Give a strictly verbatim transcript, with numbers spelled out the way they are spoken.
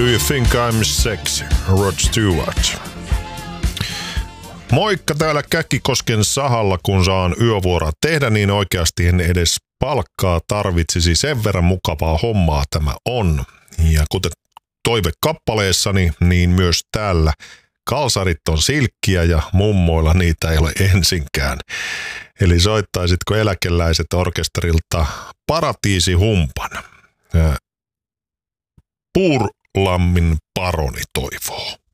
You Think I'm Sexy, Rod Stewart. Moikka, täällä Käkkikosken sahalla, kun saan yövuoroa tehdä, niin oikeasti en edes palkkaa tarvitsisi, sen verran mukavaa hommaa tämä on. Ja kuten toivekappaleessani, niin myös täällä kalsarit on silkkiä ja mummoilla niitä ei ole ensinkään. Eli soittaisitko eläkeläiset orkesterilta Paratiisihumpan? Puurlammin paroni toivoo.